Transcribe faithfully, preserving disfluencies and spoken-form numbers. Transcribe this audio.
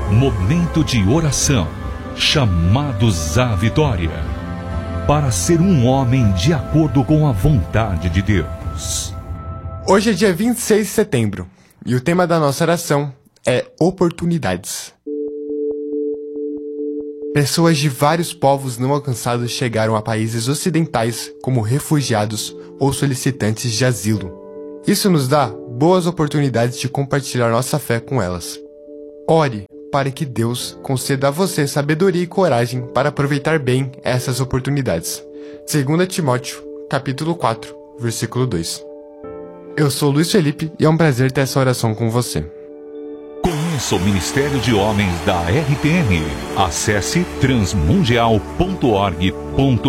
Momento de oração, chamados à vitória, para ser um homem de acordo com a vontade de Deus. Hoje é dia vinte e seis de setembro e o tema da nossa oração é oportunidades. Pessoas de vários povos não alcançados chegaram a países ocidentais como refugiados ou solicitantes de asilo. Isso nos dá boas oportunidades de compartilhar nossa fé com elas. Ore para que Deus conceda a você sabedoria e coragem para aproveitar bem essas oportunidades. Segunda Timóteo, capítulo quatro, versículo dois. Eu sou Luiz Felipe e é um prazer ter essa oração com você. Conheça o Ministério de Homens da R P M. Acesse transmundial ponto org ponto br.